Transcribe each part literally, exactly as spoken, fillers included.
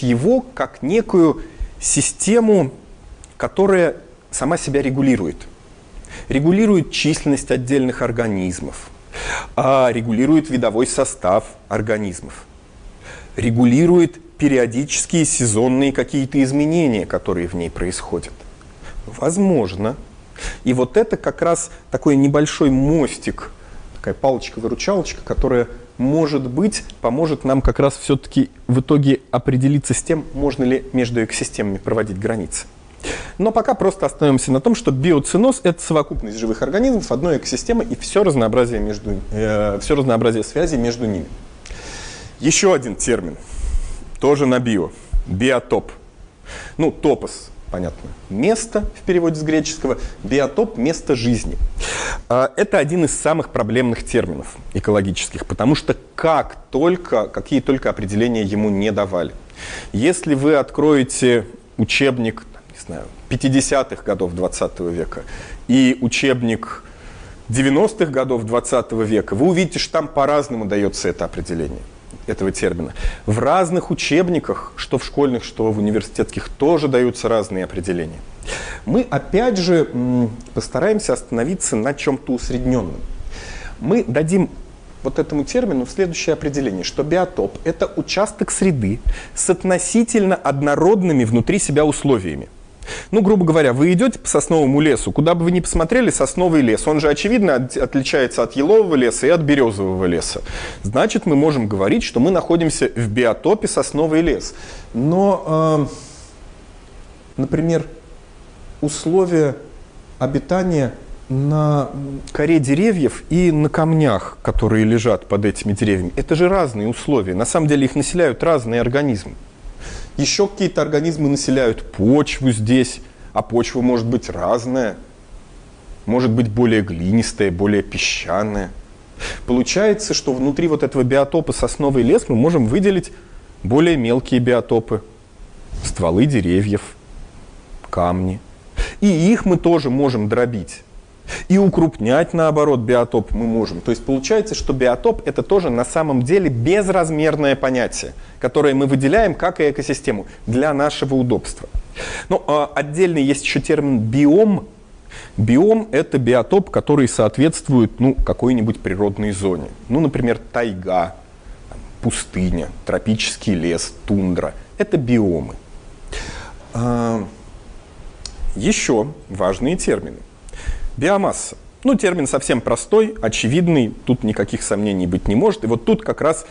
его как некую систему, которая сама себя регулирует. Регулирует численность отдельных организмов, а регулирует видовой состав организмов, регулирует периодические сезонные какие-то изменения, которые в ней происходят. Возможно. И вот это как раз такой небольшой мостик, такая палочка-выручалочка, которая, может быть, поможет нам как раз все-таки в итоге определиться с тем, можно ли между экосистемами проводить границы. Но пока просто остановимся на том, что биоценоз – это совокупность живых организмов одной экосистемы и все разнообразие, между, э, все разнообразие связей между ними. Еще один термин, тоже на био – биотоп. Ну, топос, понятно, место в переводе с греческого, биотоп – место жизни. Это один из самых проблемных терминов экологических, потому что как только, какие только определения ему не давали. Если вы откроете учебник, не знаю, пятидесятых годов двадцатого века и учебник девяностых годов двадцатого века, вы увидите, что там по-разному дается это определение этого термина. В разных учебниках, что в школьных, что в университетских, тоже даются разные определения. Мы, опять же, постараемся остановиться на чем-то усредненном. Мы дадим вот этому термину следующее определение, что биотоп – это участок среды с относительно однородными внутри себя условиями. Ну, грубо говоря, вы идете по сосновому лесу, куда бы вы ни посмотрели, сосновый лес, он же, очевидно, от, отличается от елового леса и от березового леса. Значит, мы можем говорить, что мы находимся в биотопе сосновый лес. Но, э, например, условия обитания на коре деревьев и на камнях, которые лежат под этими деревьями, это же разные условия. На самом деле их населяют разные организмы. Еще какие-то организмы населяют почву здесь, а почва может быть разная, может быть более глинистая, более песчаная. Получается, что внутри вот этого биотопа сосновый лес мы можем выделить более мелкие биотопы, стволы деревьев, камни. И их мы тоже можем дробить. И укрупнять, наоборот, биотоп мы можем. То есть получается, что биотоп – это тоже на самом деле безразмерное понятие, которое мы выделяем как и экосистему для нашего удобства. Но а, отдельный есть еще термин биом. Биом – это биотоп, который соответствует ну, какой-нибудь природной зоне. Ну, например, тайга, пустыня, тропический лес, тундра – это биомы. А, еще важные термины. Биомасса. Ну, термин совсем простой, очевидный, тут никаких сомнений быть не может. И вот тут как раз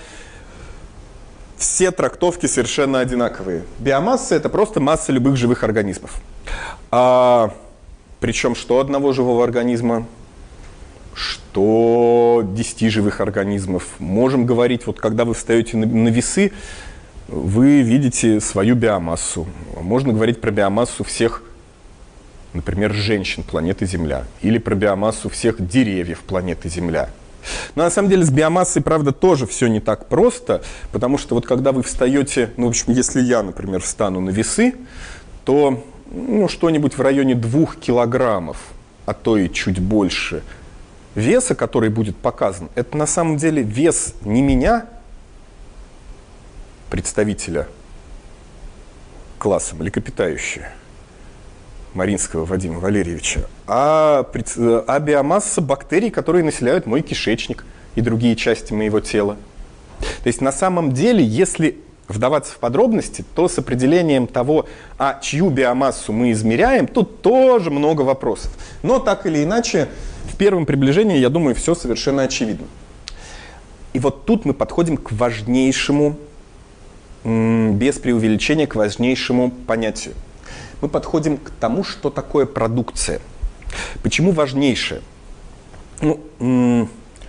все трактовки совершенно одинаковые. Биомасса – это просто масса любых живых организмов. А, причем что одного живого организма, что десяти живых организмов. Можем говорить, вот когда вы встаете на, на весы, вы видите свою биомассу. Можно говорить про биомассу всех, например, женщин планеты Земля, или про биомассу всех деревьев планеты Земля. Но на самом деле с биомассой, правда, тоже все не так просто, потому что вот когда вы встаете, ну, в общем, если я, например, встану на весы, то ну, что-нибудь в районе двух килограммов, а то и чуть больше веса, который будет показан, это на самом деле вес не меня, представителя класса млекопитающие, Маринского Вадима Валерьевича, а, а биомасса бактерий, которые населяют мой кишечник и другие части моего тела. То есть на самом деле, если вдаваться в подробности, то с определением того, а чью биомассу мы измеряем, тут тоже много вопросов. Но так или иначе, в первом приближении, я думаю, все совершенно очевидно. И вот тут мы подходим к важнейшему, без преувеличения, к важнейшему понятию. Мы подходим к тому, что такое продукция. Почему важнейшее? Ну, м-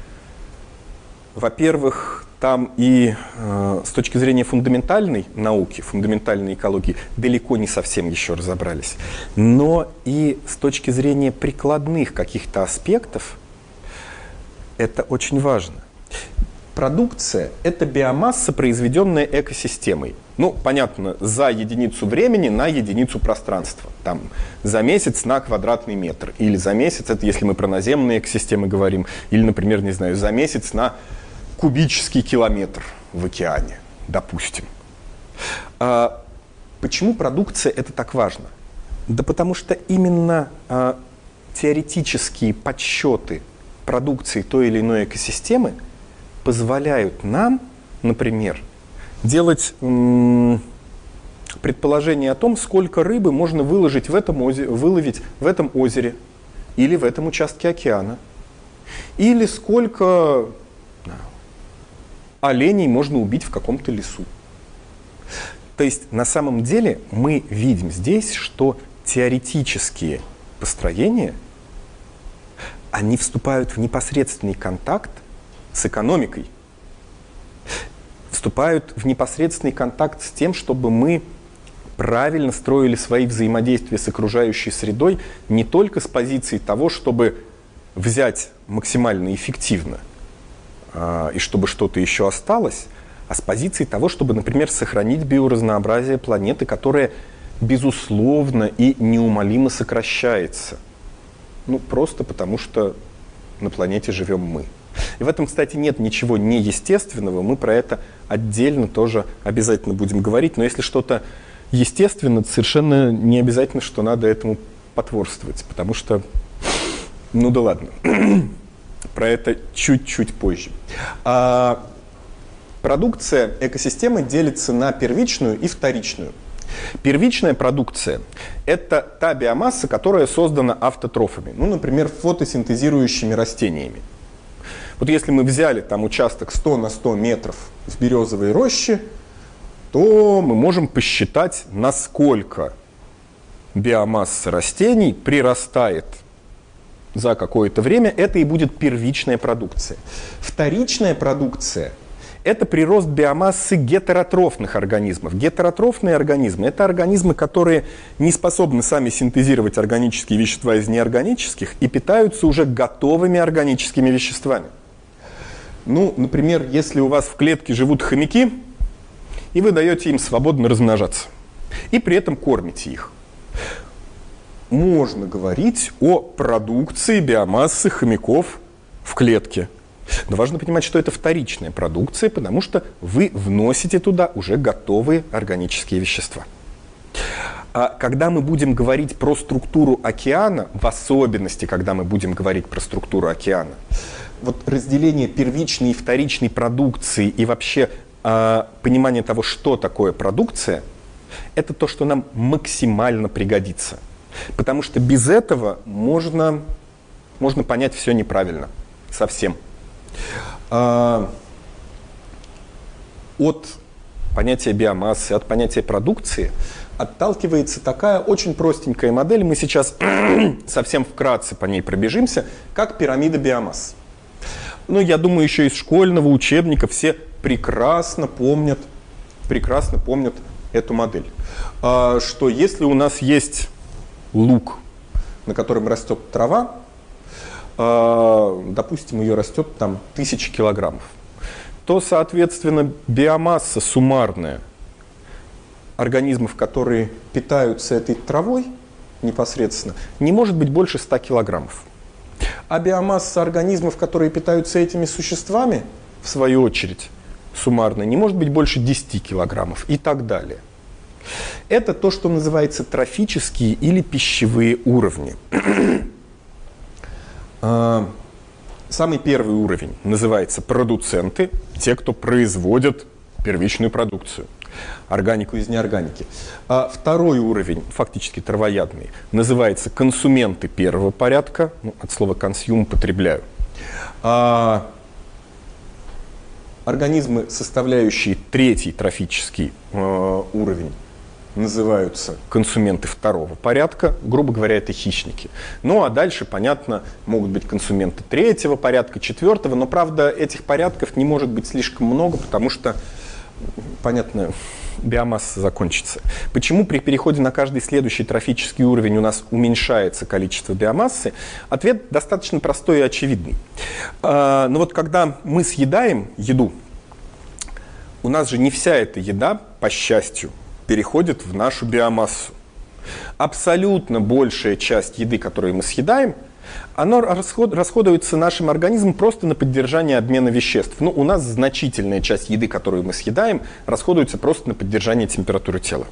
во-первых, там и э, с точки зрения фундаментальной науки, фундаментальной экологии, далеко не совсем еще разобрались. Но и с точки зрения прикладных каких-то аспектов это очень важно. Продукция – это биомасса, произведенная экосистемой. Ну, понятно, за единицу времени на единицу пространства. Там, за месяц на квадратный метр. Или за месяц, это если мы про наземные экосистемы говорим, или, например, не знаю, за месяц на кубический километр в океане, допустим. А почему продукция это так важно? Да потому что именно а, теоретические подсчеты продукции той или иной экосистемы позволяют нам, например, делать м- предположение о том, сколько рыбы можно выложить в этом озере, выловить в этом озере или в этом участке океана, или сколько оленей можно убить в каком-то лесу. То есть на самом деле мы видим здесь, что теоретические построения, они вступают в непосредственный контакт с экономикой, вступают в непосредственный контакт с тем, чтобы мы правильно строили свои взаимодействия с окружающей средой не только с позиции того, чтобы взять максимально эффективно э, и чтобы что-то еще осталось, а с позиции того, чтобы, например, сохранить биоразнообразие планеты, которое безусловно и неумолимо сокращается. Ну, просто потому что на планете живем мы. И в этом, кстати, нет ничего неестественного, мы про это отдельно тоже обязательно будем говорить, но если что-то естественно, совершенно не обязательно, что надо этому потворствовать, потому что, ну да ладно, про это чуть-чуть позже. А продукция экосистемы делится на первичную и вторичную. Первичная продукция – это та биомасса, которая создана автотрофами, ну, например, фотосинтезирующими растениями. Вот если мы взяли там участок сто на сто метров в березовой роще, то мы можем посчитать, насколько биомасса растений прирастает за какое-то время. Это и будет первичная продукция. Вторичная продукция – это прирост биомассы гетеротрофных организмов. Гетеротрофные организмы – это организмы, которые не способны сами синтезировать органические вещества из неорганических и питаются уже готовыми органическими веществами. Ну, например, если у вас в клетке живут хомяки, и вы даете им свободно размножаться, и при этом кормите их. Можно говорить о продукции биомассы хомяков в клетке. Но важно понимать, что это вторичная продукция, потому что вы вносите туда уже готовые органические вещества. А когда мы будем говорить про структуру океана, в особенности, когда мы будем говорить про структуру океана, вот разделение первичной и вторичной продукции и вообще а понимание того, что такое продукция, это то, что нам максимально пригодится. Потому что без этого можно, можно понять все неправильно. Совсем. А, от понятия биомассы, от понятия продукции отталкивается такая очень простенькая модель. Мы сейчас совсем вкратце по ней пробежимся, как пирамида биомасс. Ну, я думаю, еще из школьного учебника все прекрасно помнят, прекрасно помнят эту модель. А, что если у нас есть луг, на котором растет трава, а, допустим, ее растет там тысяча килограммов, то, соответственно, биомасса суммарная организмов, которые питаются этой травой непосредственно, не может быть больше ста килограммов. А биомасса организмов, которые питаются этими существами, в свою очередь, суммарно, не может быть больше десяти килограммов и так далее. Это то, что называется трофические или пищевые уровни. Самый первый уровень называется продуценты, те, кто производят первичную продукцию, органику из неорганики. А второй уровень, фактически травоядный, называется консументы первого порядка, ну, от слова consume, потребляю. А организмы, составляющие третий трофический э, уровень, называются консументы второго порядка, грубо говоря, это хищники. Ну а дальше, понятно, могут быть консументы третьего порядка, четвертого, но, правда, этих порядков не может быть слишком много, потому что, понятно, биомасса закончится. Почему при переходе на каждый следующий трофический уровень у нас уменьшается количество биомассы? Ответ достаточно простой и очевидный. Но вот когда мы съедаем еду, у нас же не вся эта еда, по счастью, переходит в нашу биомассу. Абсолютно большая часть еды, которую мы съедаем, Оно расход, расходуется нашим организмом просто на поддержание обмена веществ. Ну, у нас значительная часть еды, которую мы съедаем, расходуется просто на поддержание температуры тела.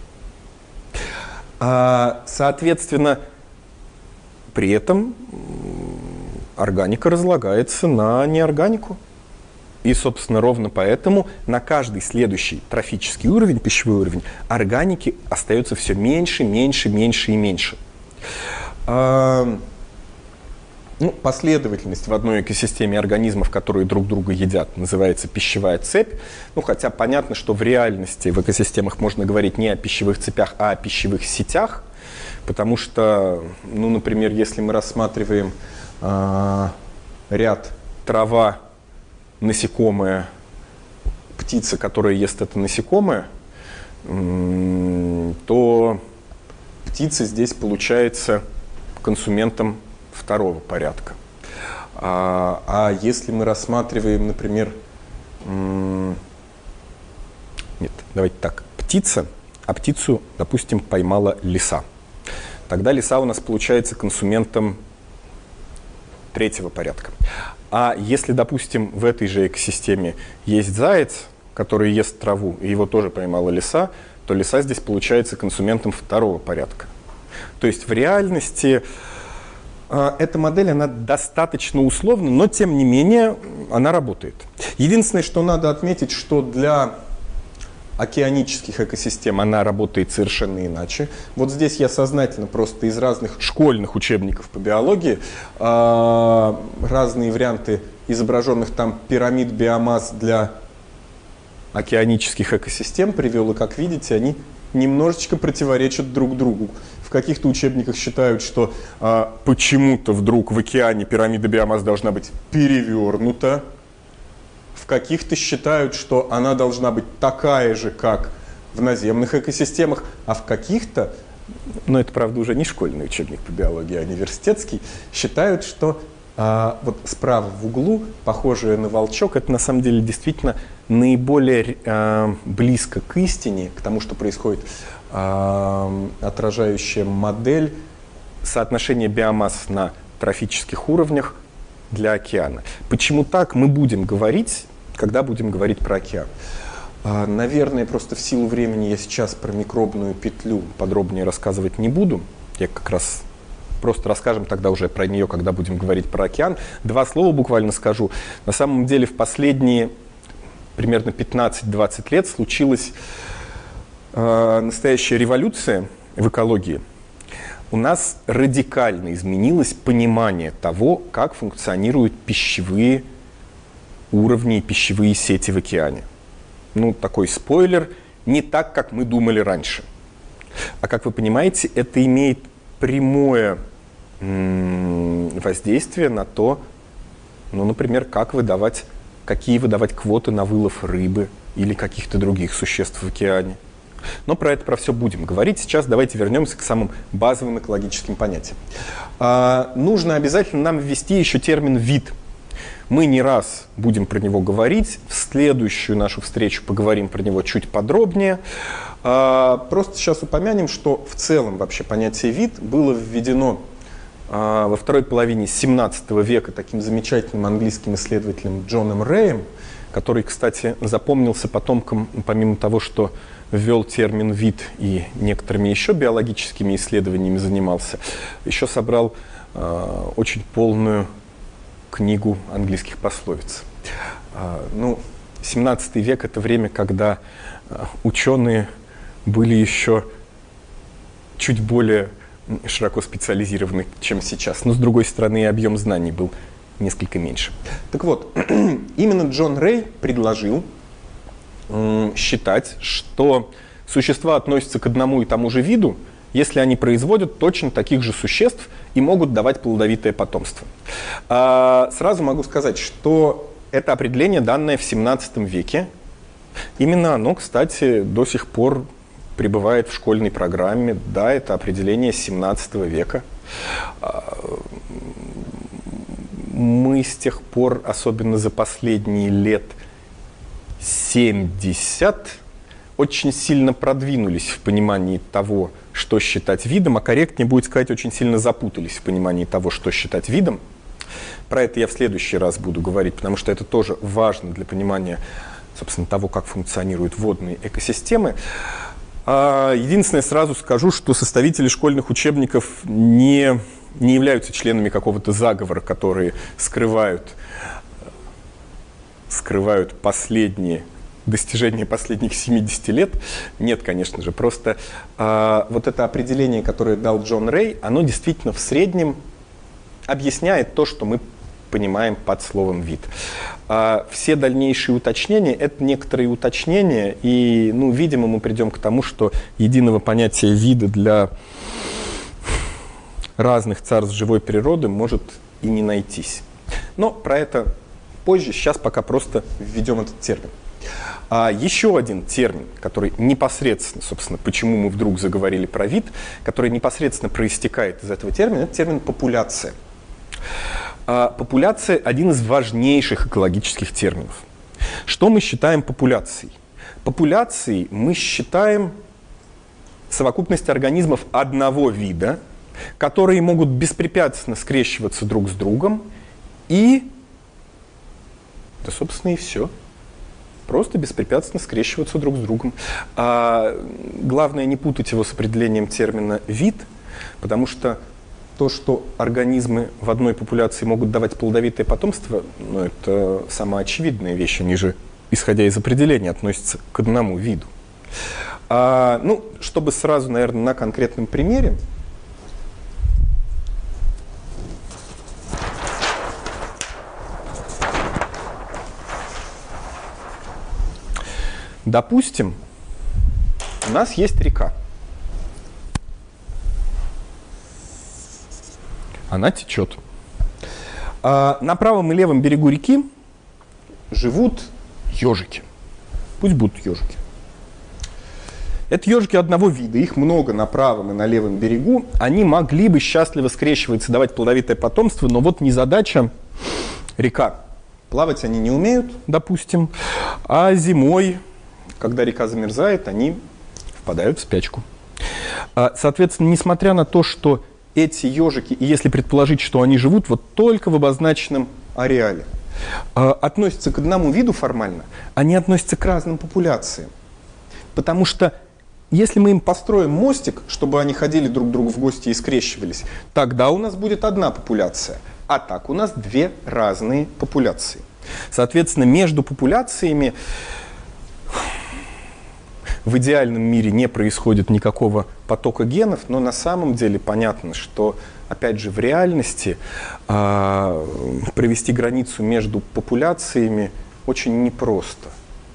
А, соответственно, при этом органика разлагается на неорганику. И, собственно, ровно поэтому на каждый следующий трофический уровень, пищевой уровень, органики остается все меньше, меньше, меньше и меньше. А, ну, последовательность в одной экосистеме организмов, которые друг друга едят, называется пищевая цепь. Ну, хотя понятно, что в реальности в экосистемах можно говорить не о пищевых цепях, а о пищевых сетях. Потому что, ну, например, если мы рассматриваем а, ряд трава, насекомое, птица, которая ест это насекомое, то птица здесь получается консументом второго порядка. А, а если мы рассматриваем, например, нет, давайте так, птица, а птицу, допустим, поймала лиса. Тогда лиса у нас получается консументом третьего порядка. А если, допустим, в этой же экосистеме есть заяц, который ест траву, и его тоже поймала лиса, то лиса здесь получается консументом второго порядка. То есть в реальности э, эта модель, она достаточно условна, но тем не менее она работает. Единственное, что надо отметить, что для океанических экосистем она работает совершенно иначе. Вот здесь я сознательно просто из разных школьных учебников по биологии э, разные варианты изображенных там пирамид биомасс для океанических экосистем привел, и, как видите, они немножечко противоречат друг другу. В каких-то учебниках считают, что э, почему-то вдруг в океане пирамида биомасс должна быть перевернута. В каких-то считают, что она должна быть такая же, как в наземных экосистемах, а в каких-то, но это, правда, уже не школьный учебник по биологии, а университетский, считают, что а, вот справа в углу, похожее на волчок, это на самом деле действительно наиболее а, близко к истине, к тому, что происходит, а, отражающая модель соотношения биомасс на трофических уровнях для океана. Почему так, мы будем говорить, когда будем говорить про океан. А, наверное, просто в силу времени я сейчас про микробную петлю подробнее рассказывать не буду. Я как раз просто расскажем тогда уже про нее, когда будем говорить про океан. Два слова буквально скажу. На самом деле в последние примерно пятнадцать-двадцать лет случилась э, настоящая революция в экологии. У нас радикально изменилось понимание того, как функционируют пищевые уровни и пищевые сети в океане. Ну, такой спойлер, не так, как мы думали раньше. А как вы понимаете, это имеет прямое м- воздействие на то, ну, например, как выдавать, какие выдавать квоты на вылов рыбы или каких-то других существ в океане. Но про это, про все будем говорить. Сейчас давайте вернемся к самым базовым экологическим понятиям. А, нужно обязательно нам ввести еще термин «вид». Мы не раз будем про него говорить. В следующую нашу встречу поговорим про него чуть подробнее. А, просто сейчас упомянем, что в целом вообще понятие «вид» было введено а, во второй половине семнадцатого века таким замечательным английским исследователем Джоном Рэем, который, кстати, запомнился потомкам, помимо того, что ввел термин «вид» и некоторыми еще биологическими исследованиями занимался, еще собрал э, очень полную книгу английских пословиц. Э, ну, семнадцатый век – это время, когда э, ученые были еще чуть более широко специализированы, чем сейчас. Но, с другой стороны, и объем знаний был несколько меньше. Так вот, именно Джон Рэй предложил э, считать, что существа относятся к одному и тому же виду, если они производят точно таких же существ и могут давать плодовитое потомство. А, сразу могу сказать, что это определение, данное в семнадцатом веке, именно оно, кстати, до сих пор пребывает в школьной программе. Да, это определение семнадцатого века. Мы с тех пор, особенно за последние лет семьдесят, очень сильно продвинулись в понимании того, что считать видом, а корректнее будет сказать, очень сильно запутались в понимании того, что считать видом. Про это я в следующий раз буду говорить, потому что это тоже важно для понимания, собственно, того, как функционируют водные экосистемы. Единственное, сразу скажу, что составители школьных учебников не, не являются членами какого-то заговора, которые скрывают, скрывают последние достижения последних семидесяти лет. Нет, конечно же, просто э, вот это определение, которое дал Джон Рэй, оно действительно в среднем объясняет то, что мы понимаем под словом «вид». А все дальнейшие уточнения – это некоторые уточнения, и, ну, видимо, мы придем к тому, что единого понятия вида для разных царств живой природы может и не найтись. Но про это позже, сейчас пока просто введем этот термин. А еще один термин, который непосредственно, собственно, почему мы вдруг заговорили про вид, который непосредственно проистекает из этого термина, это термин «популяция». А популяция – один из важнейших экологических терминов. Что мы считаем популяцией? Популяцией мы считаем совокупность организмов одного вида, которые могут беспрепятственно скрещиваться друг с другом, и, да, собственно, и все. Просто беспрепятственно скрещиваться друг с другом. А главное, не путать его с определением термина «вид», потому что то, что организмы в одной популяции могут давать плодовитое потомство, ну, это самоочевидная вещь, они же, исходя из определения, относятся к одному виду. А, ну, чтобы сразу, наверное, на конкретном примере. Допустим, у нас есть река. Она течет. А на правом и левом берегу реки живут ежики. Пусть будут ежики. Это ежики одного вида, их много на правом и на левом берегу. Они могли бы счастливо скрещиваться, давать плодовитое потомство, но вот незадача река. Плавать они не умеют, допустим, а зимой, когда река замерзает, они впадают в спячку. Соответственно, несмотря на то, что эти ежики, и если предположить, что они живут вот только в обозначенном ареале, относятся к одному виду формально, они относятся к разным популяциям. Потому что если мы им построим мостик, чтобы они ходили друг к другу в гости и скрещивались, тогда у нас будет одна популяция, а так у нас две разные популяции. Соответственно, между популяциями в идеальном мире не происходит никакого потока генов, но на самом деле понятно, что, опять же, в реальности э, провести границу между популяциями очень непросто.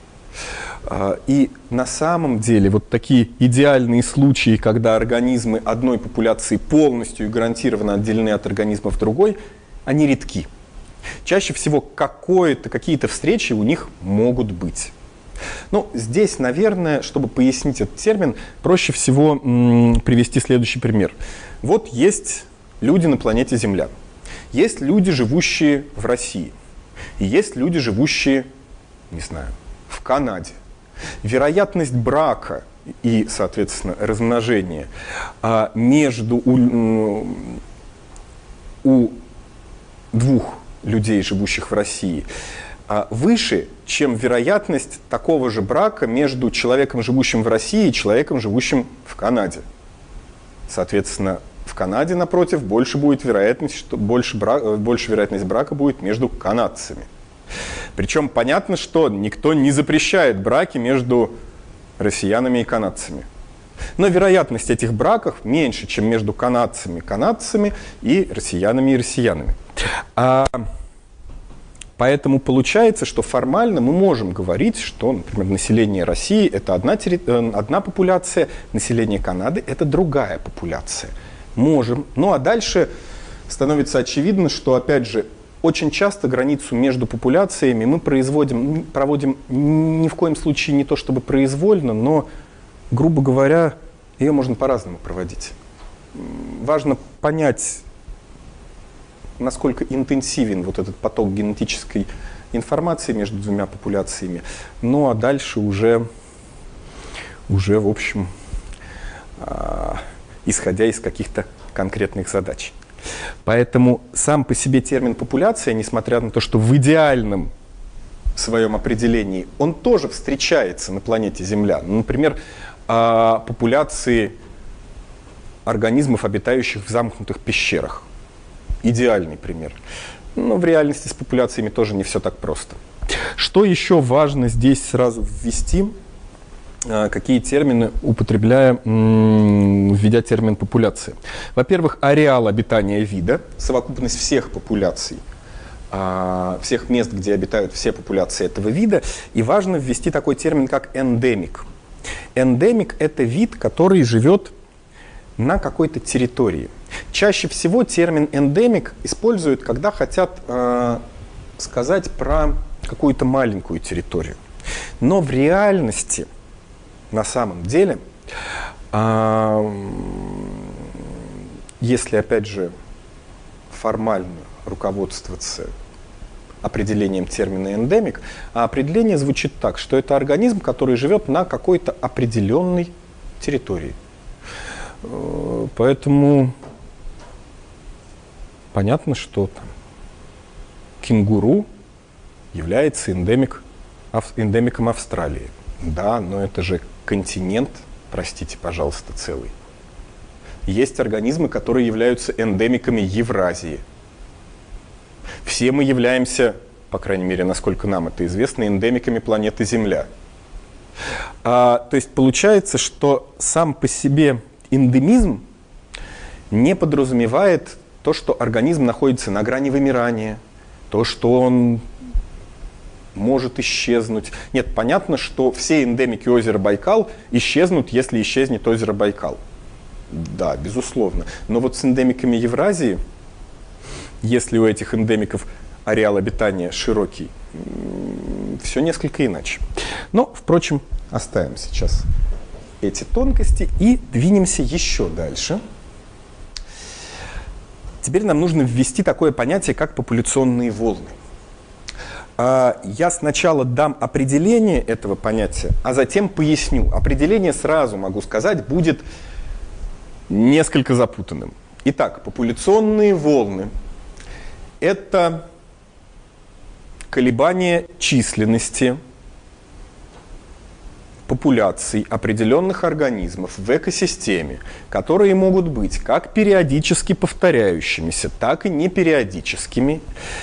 Э, и на самом деле вот такие идеальные случаи, когда организмы одной популяции полностью и гарантированно отделены от организмов другой, они редки. Чаще всего какое-то, какие-то встречи у них могут быть. Ну, здесь, наверное, чтобы пояснить этот термин, проще всего м, привести следующий пример. Вот есть люди на планете Земля, есть люди, живущие в России, и есть люди, живущие, не знаю, в Канаде. Вероятность брака и, соответственно, размножения а, между у, у двух людей, живущих в России, выше, чем вероятность такого же брака между человеком, живущим в России, и человеком, живущим в Канаде. Соответственно, в Канаде, напротив, больше будет вероятность, что больше, бра... больше вероятность брака будет между канадцами. Причем понятно, что никто не запрещает браки между россиянами и канадцами. Но вероятность этих браков меньше, чем между канадцами и канадцами и россиянами и россиянами. А... Поэтому получается, что формально мы можем говорить, что, например, население России – это одна, терри... одна популяция, население Канады – это другая популяция. Можем. Ну а дальше становится очевидно, что, опять же, очень часто границу между популяциями мы производим, проводим ни в коем случае не то чтобы произвольно, но, грубо говоря, ее можно по-разному проводить. Важно понять, насколько интенсивен вот этот поток генетической информации между двумя популяциями. Ну а дальше уже, уже в общем, исходя из каких-то конкретных задач. Поэтому сам по себе термин «популяция», несмотря на то, что в идеальном своем определении он тоже встречается на планете Земля. Например, популяции организмов, обитающих в замкнутых пещерах. Идеальный пример. Но в реальности с популяциями тоже не все так просто. Что еще важно здесь сразу ввести? Какие термины употребляя, введя термин популяции? Во-первых, ареал обитания вида, совокупность всех популяций, всех мест, где обитают все популяции этого вида. И важно ввести такой термин, как эндемик. Эндемик – это вид, который живет на какой-то территории. Чаще всего термин эндемик используют, когда хотят э, сказать про какую-то маленькую территорию. Но в реальности, на самом деле, э, если, опять же, формально руководствоваться определением термина эндемик, а определение звучит так, что это организм, который живет на какой-то определенной территории. Поэтому понятно, что там кенгуру является эндемик, эндемиком Австралии. Да, но это же континент, простите, пожалуйста, целый. Есть организмы, которые являются эндемиками Евразии. Все мы являемся, по крайней мере, насколько нам это известно, эндемиками планеты Земля. А, то есть получается, что сам по себе эндемизм не подразумевает то, что организм находится на грани вымирания, то, что он может исчезнуть. Нет, понятно, что все эндемики озера Байкал исчезнут, если исчезнет озеро Байкал. Да, безусловно. Но вот с эндемиками Евразии, если у этих эндемиков ареал обитания широкий, все несколько иначе. Но, впрочем, оставим сейчас эти тонкости и двинемся еще дальше. Теперь нам нужно ввести такое понятие, как популяционные волны. Я сначала дам определение этого понятия, а затем поясню. Определение, сразу могу сказать, будет несколько запутанным. Итак, популяционные волны – это колебания численности популяций определенных организмов в экосистеме, которые могут быть как периодически повторяющимися, так и непериодическими,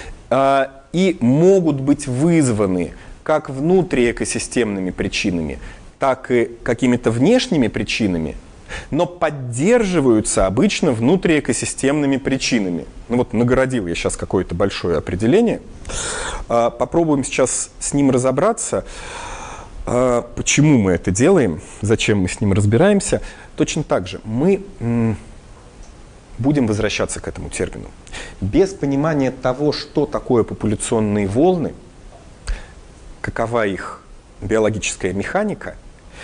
и могут быть вызваны как внутриэкосистемными причинами, так и какими-то внешними причинами, но поддерживаются обычно внутриэкосистемными причинами. Ну вот нагородил я сейчас какое-то большое определение. Попробуем сейчас с ним разобраться. Почему мы это делаем, зачем мы с ним разбираемся. Точно так же мы будем возвращаться к этому термину. Без понимания того, что такое популяционные волны, какова их биологическая механика,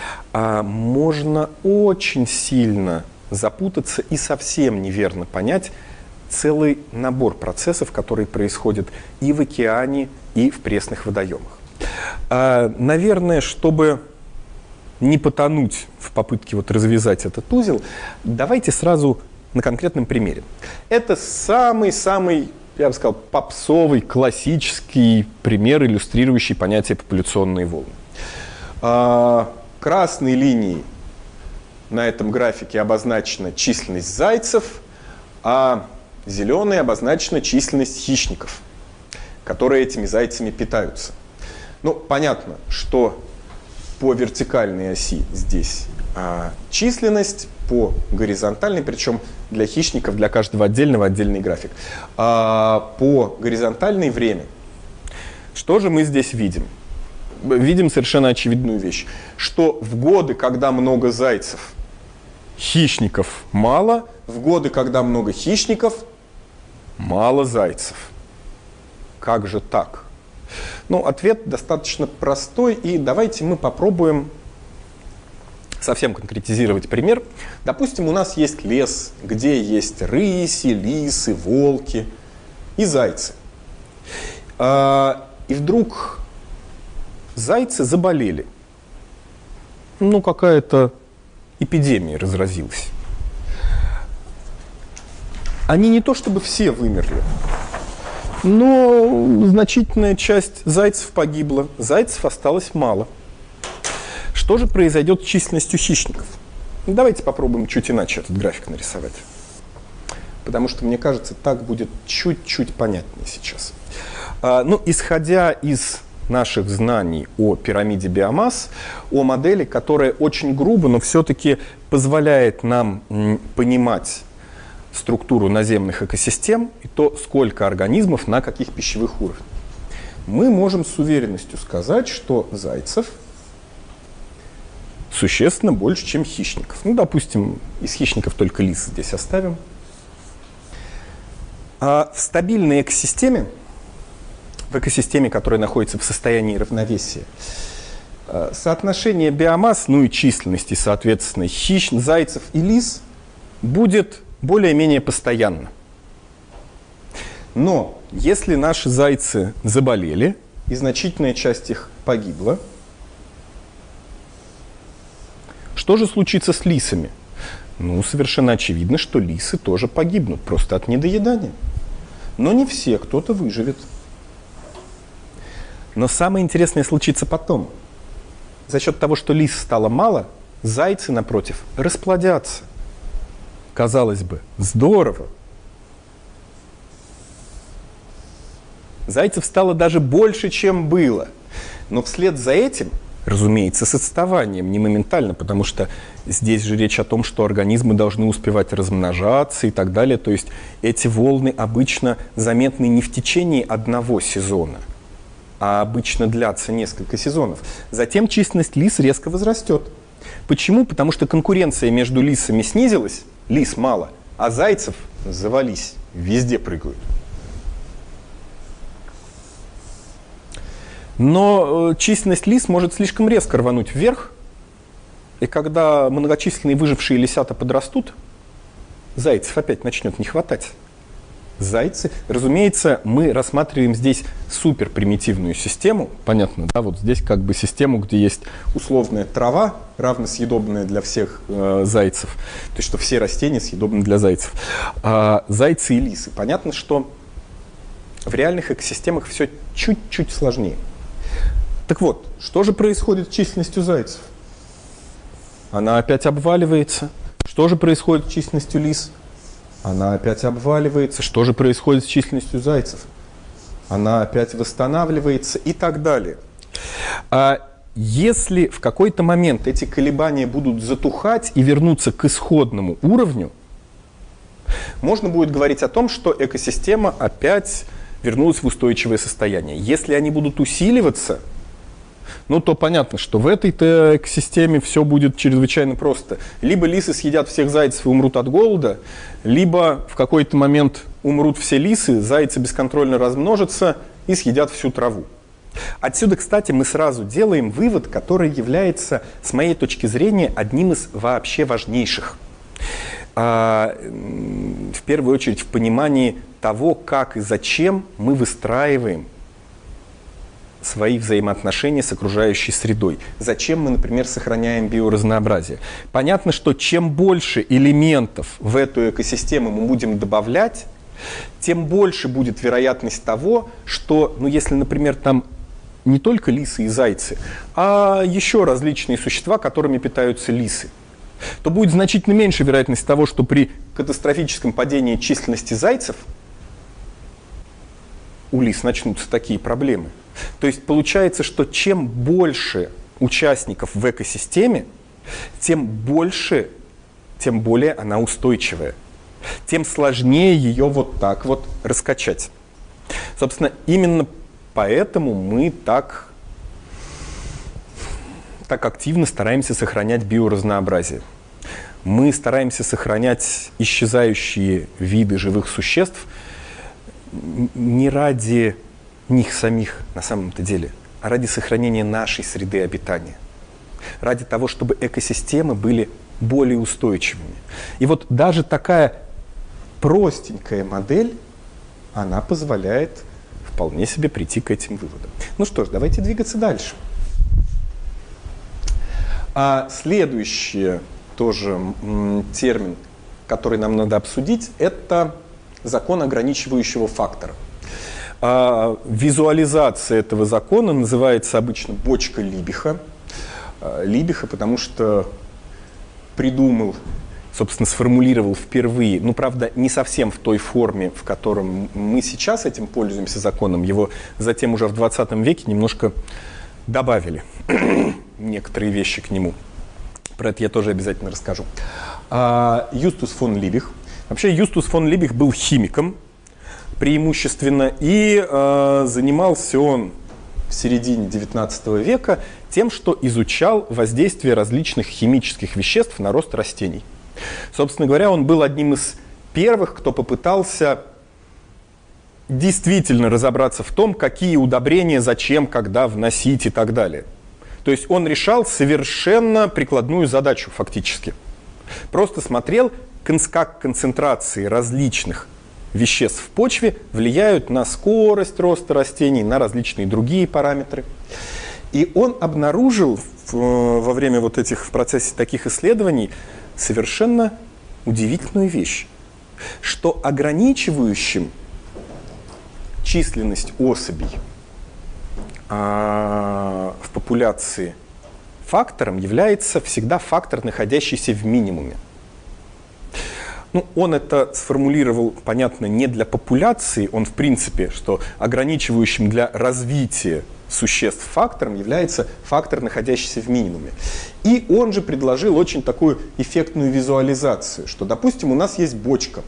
можно очень сильно запутаться и совсем неверно понять целый набор процессов, которые происходят и в океане, и в пресных водоемах. Наверное, чтобы не потонуть в попытке вот развязать этот узел, давайте сразу на конкретном примере. Это самый-самый, я бы сказал, попсовый, классический пример, иллюстрирующий понятие популяционные волны. Красной линией на этом графике обозначена численность зайцев, а зеленой обозначена численность хищников, которые этими зайцами питаются. Ну, понятно, что по вертикальной оси здесь а, численность, по горизонтальной, причем для хищников, для каждого отдельного отдельный график. А, по горизонтальной время. Что же мы здесь видим? Видим совершенно очевидную вещь, что в годы, когда много зайцев, хищников мало, в годы, когда много хищников, мало зайцев. Как же так? Ну, ответ достаточно простой, и давайте мы попробуем совсем конкретизировать пример. Допустим, у нас есть лес, где есть рыси, лисы, волки и зайцы. И вдруг зайцы заболели. Ну, какая-то эпидемия разразилась. они не то чтобы все вымерли, но значительная часть зайцев погибла, зайцев осталось мало. Что же произойдет с численностью хищников? Ну, давайте попробуем чуть иначе этот график нарисовать. Потому что, мне кажется, так будет чуть-чуть понятнее сейчас. А, ну, исходя из наших знаний о пирамиде биомасс, о модели, которая очень грубо, но все-таки позволяет нам м, понимать структуру наземных экосистем и то, сколько организмов на каких пищевых уровнях, мы можем с уверенностью сказать, что зайцев существенно больше, чем хищников. Ну, допустим, из хищников только лис здесь оставим. А в стабильной экосистеме, в экосистеме, которая находится в состоянии равновесия, соотношение биомасс, ну и численности, соответственно, хищников, зайцев и лис будет более-менее постоянно. Но если наши зайцы заболели, и значительная часть их погибла, что же случится с лисами? Ну, совершенно очевидно, что лисы тоже погибнут, просто от недоедания. Но не все, кто-то выживет. Но самое интересное случится потом. За счет того, что лис стало мало, зайцы, напротив, расплодятся. Казалось бы, здорово. Зайцев стало даже больше, чем было. Но вслед за этим, разумеется, с отставанием, не моментально, потому что здесь же речь о том, что организмы должны успевать размножаться и так далее. То есть эти волны обычно заметны не в течение одного сезона, а обычно длятся несколько сезонов. Затем численность лис резко возрастет. Почему? Потому что конкуренция между лисами снизилась, лис мало, а зайцев завались, везде прыгают. Но численность лис может слишком резко рвануть вверх, и когда многочисленные выжившие лисята подрастут, зайцев опять начнет не хватать. Зайцы, разумеется, мы рассматриваем здесь суперпримитивную систему, понятно, да, вот здесь как бы систему, где есть условная трава, равносъедобная для всех э, зайцев, то есть что все растения съедобны для зайцев. А зайцы и лисы, понятно, что в реальных экосистемах все чуть-чуть сложнее. Так вот, что же происходит с численностью зайцев? Она опять обваливается. Что же происходит с численностью лис? Она опять обваливается. Что же происходит с численностью зайцев? Она опять восстанавливается и так далее. А если в какой-то момент эти колебания будут затухать и вернуться к исходному уровню, можно будет говорить о том, что экосистема опять вернулась в устойчивое состояние. Если они будут усиливаться, ну, то понятно, что в этой-то экосистеме все будет чрезвычайно просто. Либо лисы съедят всех зайцев и умрут от голода, либо в какой-то момент умрут все лисы, зайцы бесконтрольно размножатся и съедят всю траву. Отсюда, кстати, мы сразу делаем вывод, который является, с моей точки зрения, одним из вообще важнейших. В первую очередь в понимании того, как и зачем мы выстраиваем свои взаимоотношения с окружающей средой. Зачем мы, например, сохраняем биоразнообразие? Понятно, что чем больше элементов в эту экосистему мы будем добавлять, тем больше будет вероятность того, что, ну, если, например, там не только лисы и зайцы, а еще различные существа, которыми питаются лисы, то будет значительно меньше вероятность того, что при катастрофическом падении численности зайцев у лис начнутся такие проблемы. То есть получается, что чем больше участников в экосистеме, тем больше, тем более она устойчивая, тем сложнее ее вот так вот раскачать. Собственно, именно поэтому мы так, так активно стараемся сохранять биоразнообразие. Мы стараемся сохранять исчезающие виды живых существ не ради них самих на самом-то деле, а ради сохранения нашей среды обитания. Ради того, чтобы экосистемы были более устойчивыми. И вот даже такая простенькая модель, она позволяет вполне себе прийти к этим выводам. Ну что ж, давайте двигаться дальше. А следующий тоже м, термин, который нам надо обсудить, это закон ограничивающего фактора. А визуализация этого закона называется обычно бочка Либиха. Либиха, потому что придумал, собственно, сформулировал впервые, ну, правда, не совсем в той форме, в котором мы сейчас этим пользуемся законом, его затем уже в двадцатом веке немножко добавили некоторые вещи к нему. Про это я тоже обязательно расскажу. Юстус фон Либих. Вообще, Юстус фон Либих был химиком преимущественно, и э, занимался он в середине девятнадцатого века тем, что изучал воздействие различных химических веществ на рост растений. Собственно говоря, он был одним из первых, кто попытался действительно разобраться в том, какие удобрения, зачем, когда вносить и так далее. То есть он решал совершенно прикладную задачу фактически. Просто смотрел, как концентрации различных веществ в почве влияют на скорость роста растений, на различные другие параметры. И он обнаружил во время вот этих, в процессе таких исследований совершенно удивительную вещь, что ограничивающим численность особей а, в популяции фактором является всегда фактор, находящийся в минимуме. Ну, он это сформулировал, понятно, не для популяции, он в принципе, что ограничивающим для развития существ фактором является фактор, находящийся в минимуме. И он же предложил очень такую эффектную визуализацию, что, допустим, у нас есть бочка,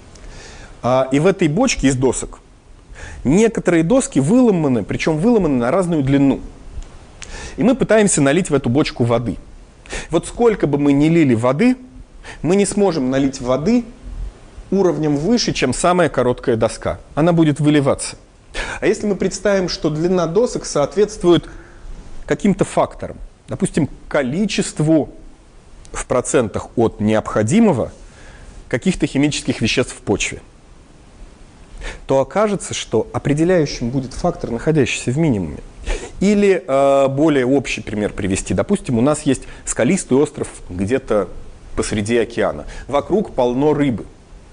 а, и в этой бочке из досок. Некоторые доски выломаны, причем выломаны на разную длину. И мы пытаемся налить в эту бочку воды. Вот сколько бы мы ни лили воды, мы не сможем налить воды уровнем выше, чем самая короткая доска. Она будет выливаться. А если мы представим, что длина досок соответствует каким-то факторам, допустим, количеству в процентах от необходимого каких-то химических веществ в почве, то окажется, что определяющим будет фактор, находящийся в минимуме. Или э, более общий пример привести. Допустим, у нас есть скалистый остров где-то посреди океана. Вокруг полно рыбы.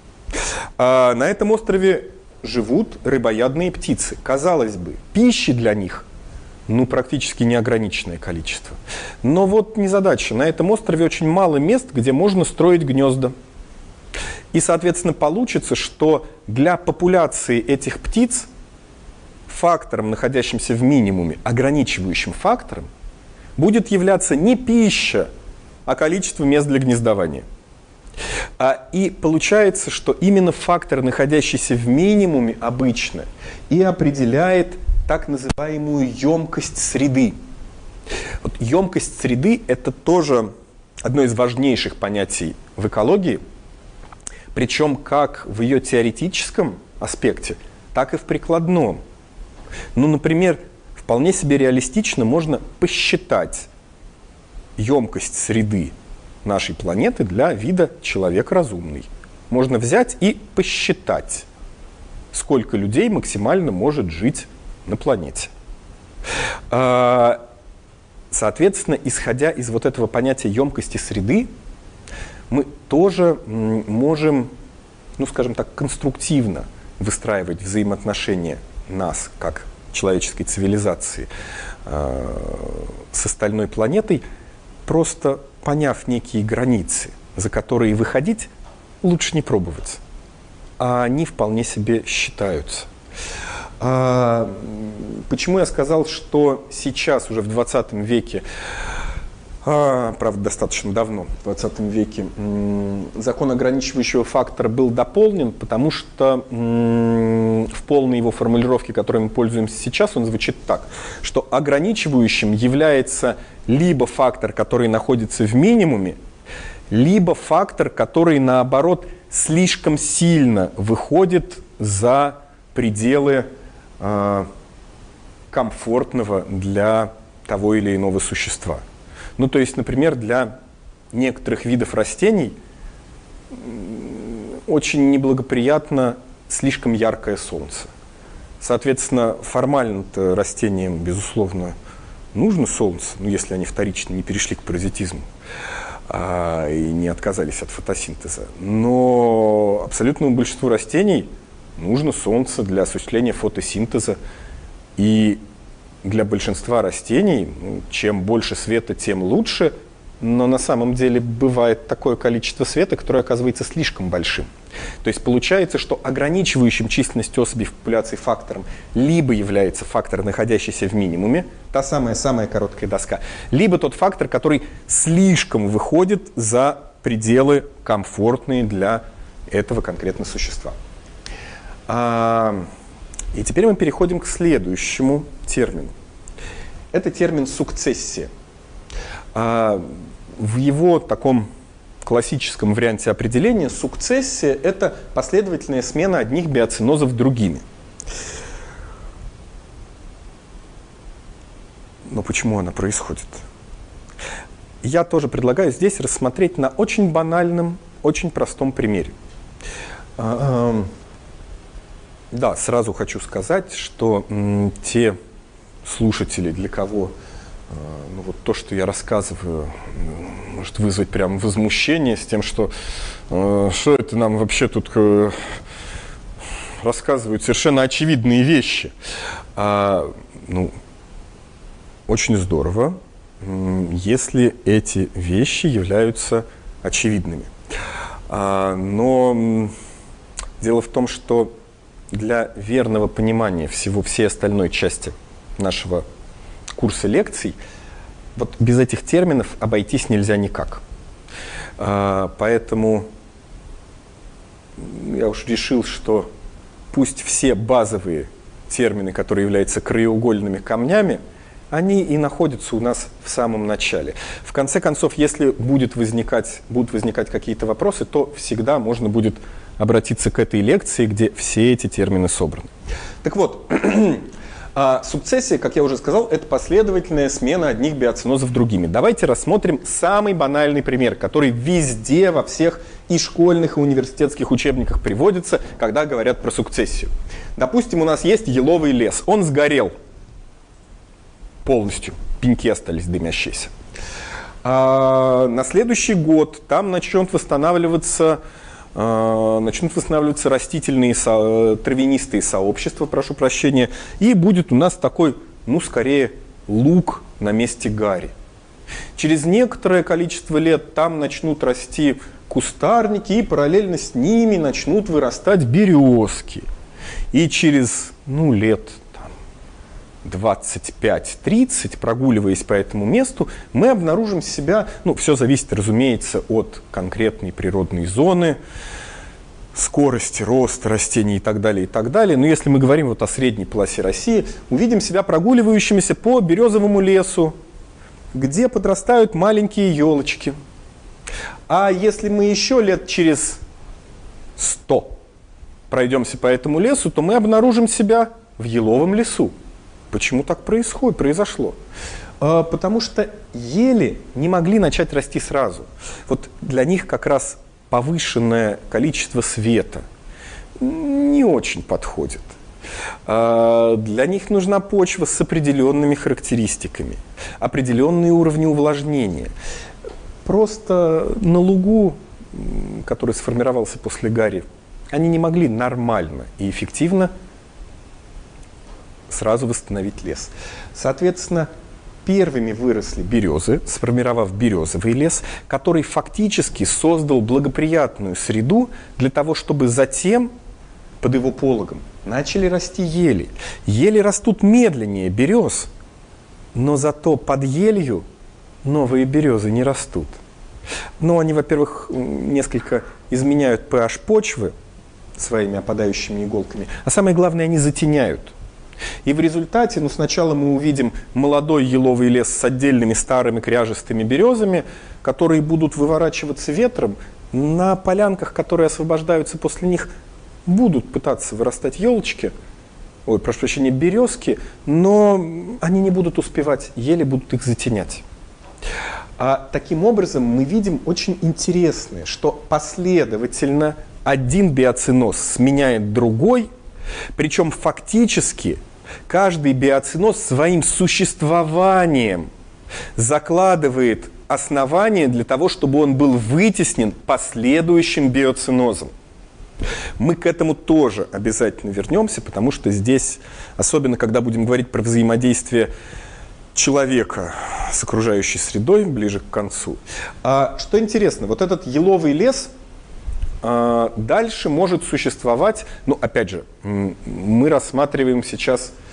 А на этом острове живут рыбоядные птицы. Казалось бы, пищи для них ну, практически неограниченное количество. Но вот незадача. На этом острове очень мало мест, где можно строить гнезда. И, соответственно, получится, что для популяции этих птиц фактором, находящимся в минимуме, ограничивающим фактором, будет являться не пища, а количество мест для гнездования. А, и получается, что именно фактор, находящийся в минимуме обычно, и определяет так называемую емкость среды. Вот емкость среды – это тоже одно из важнейших понятий в экологии, причем как в ее теоретическом аспекте, так и в прикладном. Ну, например, вполне себе реалистично можно посчитать емкость среды нашей планеты для вида человек разумный. Можно взять и посчитать, сколько людей максимально может жить на планете. Соответственно, исходя из вот этого понятия емкости среды, мы тоже можем, ну, скажем так, конструктивно выстраивать взаимоотношения нас, как человеческой цивилизации, с остальной планетой, просто поняв некие границы, за которые выходить лучше не пробовать. А они вполне себе считаются. А почему я сказал, что сейчас, уже в двадцатом веке, а, правда, достаточно давно, в двадцатом веке, закон ограничивающего фактора был дополнен, потому что в полной его формулировке, которой мы пользуемся сейчас, он звучит так, что ограничивающим является либо фактор, который находится в минимуме, либо фактор, который, наоборот, слишком сильно выходит за пределы э, комфортного для того или иного существа. Ну, то есть, например, для некоторых видов растений очень неблагоприятно слишком яркое солнце. Соответственно, формально-то растениям, безусловно, нужно солнце, ну, если они вторично не перешли к паразитизму а, и не отказались от фотосинтеза. Но абсолютному большинству растений нужно солнце для осуществления фотосинтеза. И для большинства растений, ну, чем больше света, тем лучше. Но на самом деле бывает такое количество света, которое оказывается слишком большим. То есть получается, что ограничивающим численность особей в популяции фактором либо является фактор, находящийся в минимуме, та самая-самая короткая доска, либо тот фактор, который слишком выходит за пределы комфортные для этого конкретного существа. А, и теперь мы переходим к следующему термину. Это термин сукцессия. А, в его таком классическом варианте определения сукцессия – это последовательная смена одних биоценозов другими. Но почему она происходит? Я тоже предлагаю здесь рассмотреть на очень банальном, очень простом примере. Да, сразу хочу сказать, что м, те слушатели, для кого ну, вот то, что я рассказываю, может вызвать прям возмущение с тем, что э, что это нам вообще тут э, рассказывают совершенно очевидные вещи. А, ну, очень здорово, если эти вещи являются очевидными. А, но дело в том, что для верного понимания всего, всей остальной части нашего курса лекций, вот без этих терминов обойтись нельзя никак. А, поэтому я уж решил, что пусть все базовые термины, которые являются краеугольными камнями, они и находятся у нас в самом начале. В конце концов, если будет возникать, будут возникать какие-то вопросы, то всегда можно будет обратиться к этой лекции, где все эти термины собраны. Так вот, а сукцессия, как я уже сказал, это последовательная смена одних биоценозов другими. Давайте рассмотрим самый банальный пример, который везде, во всех и школьных, и университетских учебниках приводится, когда говорят про сукцессию. Допустим, у нас есть еловый лес, он сгорел полностью, пеньки остались дымящиеся. А на следующий год там начнет восстанавливаться начнут восстанавливаться растительные, травянистые сообщества, прошу прощения, и будет у нас такой, ну, скорее, луг на месте гари. Через некоторое количество лет там начнут расти кустарники, и параллельно с ними начнут вырастать березки. И через, ну, лет двадцать пять тридцать, прогуливаясь по этому месту, мы обнаружим себя, ну, все зависит, разумеется, от конкретной природной зоны, скорости роста растений и так далее, и так далее. Но если мы говорим вот о средней полосе России, увидим себя прогуливающимися по березовому лесу, где подрастают маленькие елочки. А если мы еще лет через сто пройдемся по этому лесу, то мы обнаружим себя в еловом лесу. Почему так происходит, произошло? А, потому что ели не могли начать расти сразу. Вот для них как раз повышенное количество света не очень подходит. А, для них нужна почва с определенными характеристиками, определенные уровни увлажнения. Просто на лугу, который сформировался после гари, они не могли нормально и эффективно сразу восстановить лес. Соответственно, первыми выросли березы, сформировав березовый лес, который фактически создал благоприятную среду для того, чтобы затем под его пологом начали расти ели. Ели растут медленнее берез, но зато под елью новые березы не растут. Но они, во-первых, несколько изменяют pH почвы своими опадающими иголками, а самое главное, они затеняют. И в результате, ну, сначала мы увидим молодой еловый лес с отдельными старыми кряжестыми березами, которые будут выворачиваться ветром. На полянках, которые освобождаются после них, будут пытаться вырастать елочки, ой, прошу прощения, березки, но они не будут успевать, еле будут их затенять. А таким образом мы видим очень интересное, что последовательно один биоценоз сменяет другой, причем фактически каждый биоценоз своим существованием закладывает основание для того, чтобы он был вытеснен последующим биоценозом. Мы к этому тоже обязательно вернемся, потому что здесь, особенно когда будем говорить про взаимодействие человека с окружающей средой, ближе к концу. А что интересно, вот этот еловый лес а, дальше может существовать, ну, опять же, мы рассматриваем сейчас